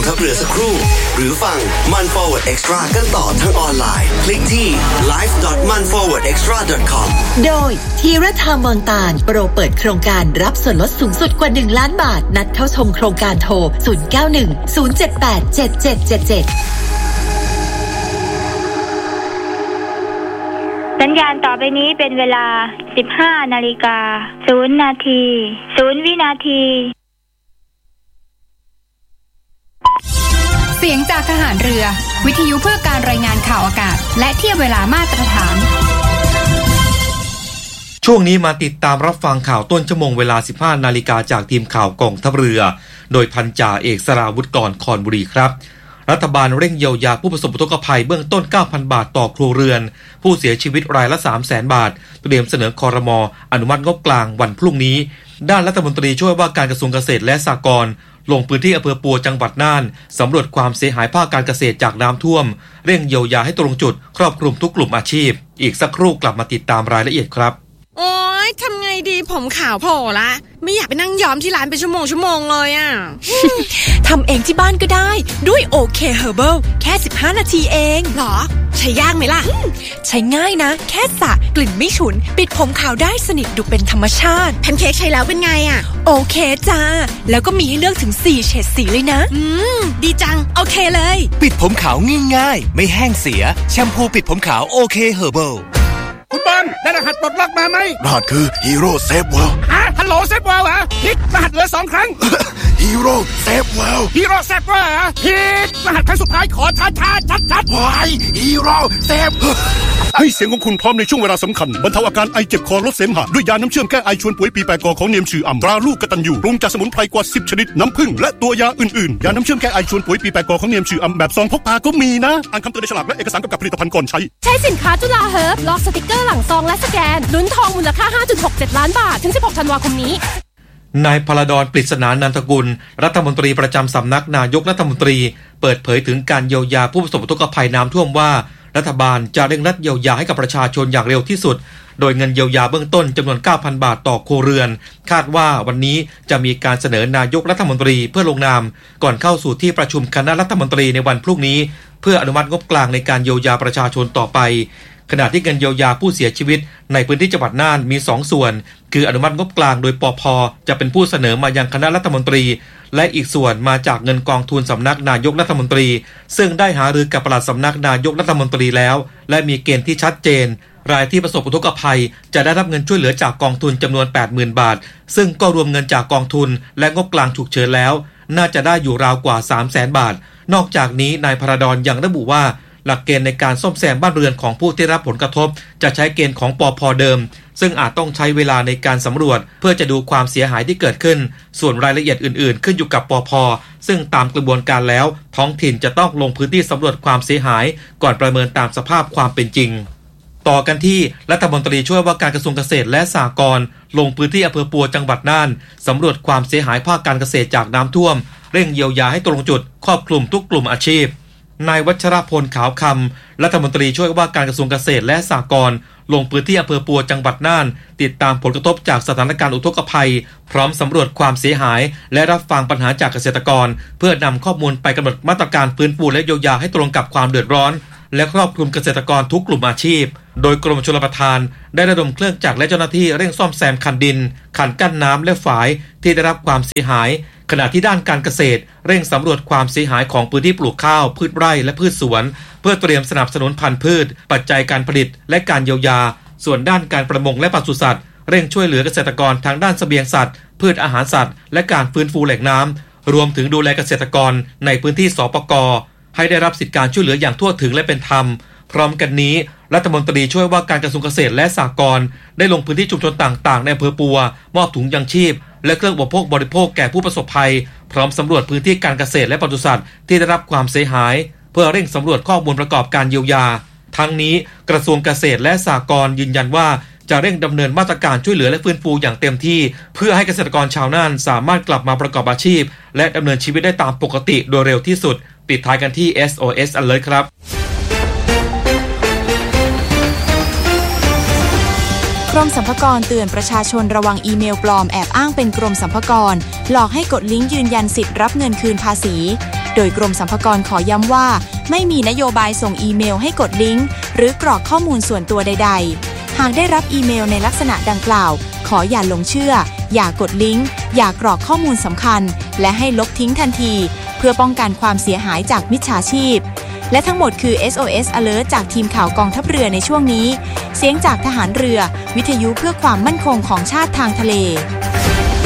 ทัพเรือสักครู่หรือฟังมัน Forward Extra กันต่อทางออนไลน์คลิกที่ live.manforwardextra.com โดยธีรธรรมมนตาลโปรเปิดโครงการรับส่วนลดสูงสุดกว่า1 ล้านบาทนัดเข้าชมโครงการโทร0910787777 สัญญาณต่อไปนี้เป็นเวลา 15:00 น.0 นาที 0 วินาทีเสียงจากทหารเรือวิทยุเพื่อการรายงานข่าวอากาศและเทียบเวลามาตรฐานช่วงนี้มาติดตามรับฟังข่าวต้นชั่วโมงเวลา 15 นาฬิกาจากทีมข่าวกองทัพเรือโดยพันจ่าเอกสราวุธกรคอนบุรีครับรัฐบาลเร่งเยียวยาผู้ประสบอุทกภัยเบื้องต้น 9,000 บาทต่อครัวเรือนผู้เสียชีวิตรายละ 300,000 บาทเตรียมเสนอครม.อนุมัติงบกลางวันพรุ่งนี้ด้านรัฐมนตรีช่วยว่าการกระทรวงเกษตรและสหกรณ์ลงพื้นที่อำเภอปัวจังหวัดน่านสำรวจความเสียหายภาคการเกษตรจากน้ำท่วมเร่งเยียวยาให้ตรงจุดครอบคลุมทุกกลุ่มอาชีพอีกสักครู่กลับมาติดตามรายละเอียดครับโอ๊ยทำไงดีผมขาวโผล่ละไม่อยากไปนั่งย้อมที่ร้านเป็นชั่วโมงเลยอ่ะทำเองที่บ้านก็ได้ด้วยโอเคเฮอร์เบิลแค่15 นาทีเองหรอใช้ยากไหมล่ะใช้ง่ายนะแค่สระกลิ่นไม่ฉุนปิดผมขาวได้สนิทดูเป็นธรรมชาติแพนเค้กใช้แล้วเป็นไงอ่ะโอเคจ้าแล้วก็มีให้เลือกถึง4เฉดสีเลยนะดีจังโอเคเลยปิดผมขาวง่ายๆไม่แห้งเสียแชมพูปิดผมขาวโอเคเฮอร์เบิลคุณบอลได้รหัสปลดล็อกมาไหมรหัสคือฮีโร่เซฟเวิลด์ฮัลโหลเซฟเวิลด์เหรอผิดรหัสเหลือ2 ครั้งฮีโร่เซฟเวิลด์ฮีโร่เซฟเวิลด์เหรอผิดรหัสครั้งสุดท้ายขอช้าชัดวายฮีโร่เซฟให้เสียงของคุณพร้อมในช่วงเวลาสำคัญบรรเทาอาการไอเจ็บคอลดเสมหะด้วยยาน้ำเชื่อมแก้ไอชวนป่วยปีแปรกอของเนียมชื่ออ่ำตราลูกกตัญญูปรุงจากสมุนไพรกว่า10 ชนิดน้ำผึ้งและตัวยาอื่นๆยาน้ำเชื่อมแก้ไอชวนป่วยปีแปรกอของเนียมชื่ออ่ำแบบซองพกพาก็มีนะอ่านคำเตือนในฉลากและเอกสารกำกับผลิตภัณฑ์ก่อนใช้สินค้าจุฬาเฮิร์บลอกสติกเกอร์หลังซองและสแกนลุ้นทองมูลค่า 5.67 ล้านบาทถึง16 ธันวาคมนี้นายพลดร ปริศนานันทกุลรัฐมนตรีประจำสำนักนายกรัฐมนตรีเปิดเผยถึงการเยียวยาผู้ประสบอุทกภัยน้ำท่วมว่ารัฐบาลจะเร่งรัดเยียวยาให้กับประชาชนอย่างเร็วที่สุดโดยเงินเยียวยาเบื้องต้นจำนวน 9,000 บาทต่อครัวเรือนคาดว่าวันนี้จะมีการเสนอนายกรัฐมนตรีเพื่อลงนามก่อนเข้าสู่ที่ประชุมคณะรัฐมนตรีในวันพรุ่งนี้เพื่ออนุมัติงบกลางในการเยียวยาประชาชนต่อไปขณะที่เงินเยียวยาผู้เสียชีวิตในพื้นที่จังหวัดน่านมี2 ส่วนคืออนุมัติงบกลางโดยปภ.จะเป็นผู้เสนอมายังคณะรัฐมนตรีและอีกส่วนมาจากเงินกองทุนสำนักนายกรัฐมนตรีซึ่งได้หารือกับปลัดสำนักนายกรัฐมนตรีแล้วและมีเกณฑ์ที่ชัดเจนรายที่ประสบอุทกภัยจะได้รับเงินช่วยเหลือจากกองทุนจำนวน 80,000 บาทซึ่งก็รวมเงินจากกองทุนและงบกลางฉุกเฉินแล้วน่าจะได้อยู่ราวกว่า 300,000 บาทนอกจากนี้นายพระดรยังระบุว่าหลักเกณฑ์ในการซ่อมแซมบ้านเรือนของผู้ที่รับผลกระทบจะใช้เกณฑ์ของปภ.เดิมซึ่งอาจต้องใช้เวลาในการสำรวจเพื่อจะดูความเสียหายที่เกิดขึ้นส่วนรายละเอียดอื่นๆขึ้นอยู่กับปภ.ซึ่งตามกระบวนการแล้วท้องถิ่นจะต้องลงพื้นที่สำรวจความเสียหายก่อนประเมินตามสภาพความเป็นจริงต่อกันที่รัฐมนตรีช่วยว่าการกระทรวงเกษตรและสหกรณ์ลงพื้นที่อำเภอปัวจังหวัดน่านสำรวจความเสียหายภาคการเกษตรจากน้ำท่วมเร่งเยียวยาให้ตรงจุดครอบคลุมทุกกลุ่มอาชีพนายวัชรพลขาวคำรัฐมนตรีช่วยว่าการกระทรวงเกษตรและสหกรณ์ลงพื้นที่อำเภอปัวจังหวัดน่านติดตามผลกระทบจากสถานการณ์อุทกภัยพร้อมสำรวจความเสียหายและรับฟังปัญหาจากเกษตรกรเพื่อนำข้อมูลไปกำหนดมาตรการฟื้นฟูและเยียวยาให้ตรงกับความเดือดร้อนและครอบคลุมเกษตรกรทุกกลุ่มอาชีพโดยกรมชลประทานได้ระดมเครื่องจักรและเจ้าหน้าที่เร่งซ่อมแซมคันดินคันกั้นน้ำและฝายที่ได้รับความเสียหายขณะที่ด้านการเกษตรเร่งสำรวจความเสียหายของพื้นที่ปลูกข้าวพืชไร่และพืชสวนเพื่อเตรียมสนับสนุนพันธุ์พืชปัจจัยการผลิตและการเยียวยาส่วนด้านการประมงและปศุสัตว์เร่งช่วยเหลือเกษตรกรทางด้านเสบียงสัตว์พืชอาหารสัตว์และการฟื้นฟูแหล่งน้ำรวมถึงดูแลเกษตรกรในพื้นที่สปก.ให้ได้รับสิทธิการช่วยเหลืออย่างทั่วถึงและเป็นธรรมพร้อมกันนี้รัฐมนตรีช่วยว่าการกระทรวงเกษตรและสหกรณ์ได้ลงพื้นที่ชุมชนต่างๆในอำเภอปัวมอบถุงยังชีพและเครื่องอุปโภคบริโภคแก่ผู้ประสบภัยพร้อมสำรวจพื้นที่การเกษตรและปศุสัตว์ที่ได้รับความเสียหายเพื่อเร่งสำรวจข้อมูลประกอบการเยียวยาทั้งนี้กระทรวงเกษตรและสหกรณ์ยืนยันว่าจะเร่งดำเนินมาตรการช่วยเหลือและฟื้นฟูอย่างเต็มที่เพื่อให้เกษตรกรชาวน่านสามารถกลับมาประกอบอาชีพและดำเนินชีวิตได้ตามปกติโดยเร็วที่สุดปิดท้ายกันที่ SOS Alert ครับกรมสรรพากรเตือนประชาชนระวังอีเมลปลอมแอบอ้างเป็นกรมสรรพากรหลอกให้กดลิงก์ยืนยันสิทธิ์รับเงินคืนภาษีโดยกรมสรรพากรขอย้ำว่าไม่มีนโยบายส่งอีเมลให้กดลิงก์หรือกรอกข้อมูลส่วนตัวใดๆหากได้รับอีเมลในลักษณะดังกล่าวขออย่าหลงเชื่ออย่ากดลิงก์อย่ากรอกข้อมูลสำคัญและให้ลบทิ้งทันทีเพื่อป้องกันความเสียหายจากมิจฉาชีพและทั้งหมดคือ SOS Alert จากทีมข่าวกองทัพเรือในช่วงนี้เสียงจากทหารเรือวิทยุเพื่อความมั่นคงของชาติทางทะเล